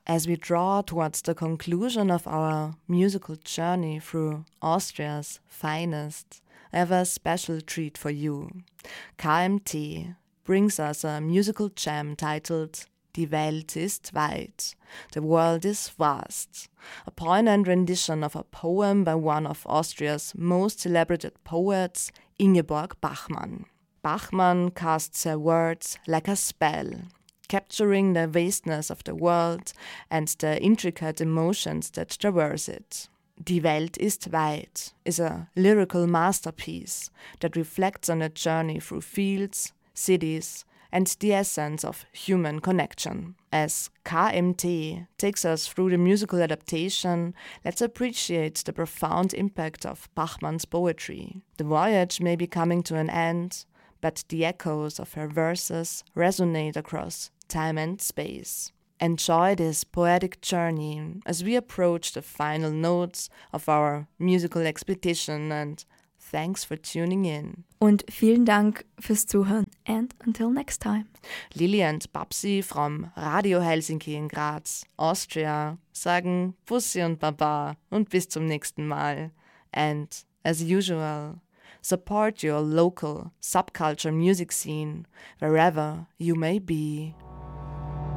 As we draw towards the conclusion of our musical journey through Austria's finest, I have a special treat for you. KMT brings us a musical gem titled Die Welt ist weit, The World is Vast, a poignant rendition of a poem by one of Austria's most celebrated poets, Ingeborg Bachmann. Bachmann casts her words like a spell, capturing the vastness of the world and the intricate emotions that traverse it. Die Welt ist weit is a lyrical masterpiece that reflects on a journey through fields, cities, and the essence of human connection. As KMT takes us through the musical adaptation, let's appreciate the profound impact of Bachmann's poetry. The voyage may be coming to an end, but the echoes of her verses resonate across time and space. Enjoy this poetic journey as we approach the final notes of our musical expedition, and thanks for tuning in. Und vielen Dank fürs Zuhören and until next time. Lili and Babsi from Radio Helsinki in Graz, Austria, sagen Bussi und Baba und bis zum nächsten Mal. And as usual, support your local subculture music scene wherever you may be.